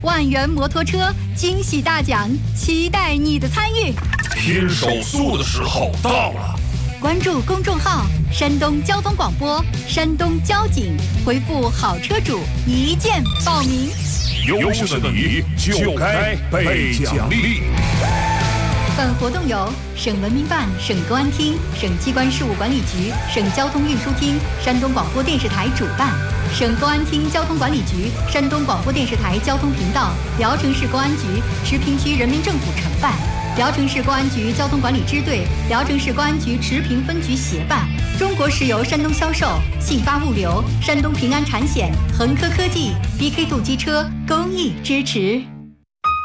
万元摩托车惊喜大奖，期待你的参与。 拼手速的时候到了， 关注公众号山东交通广播、山东交警，回复好车主一键报名。 优秀的你就该被奖励。 本活动由省文明办、省公安厅、省机关事务管理局、省交通运输厅、山东广播电视台主办，省公安厅交通管理局、山东广播电视台交通频道、聊城市公安局、池平区人民政府承办，聊城市公安局交通管理支队、聊城市公安局池平分局协办，中国石油山东销售、信发物流、山东平安产险、恒科科技、BK 渡机车公益支持。